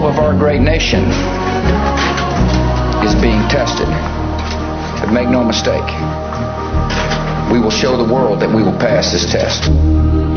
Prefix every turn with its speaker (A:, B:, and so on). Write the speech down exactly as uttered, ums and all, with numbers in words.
A: resolve of our great nation is being tested. But make no mistake, we will show the world that we will pass this test.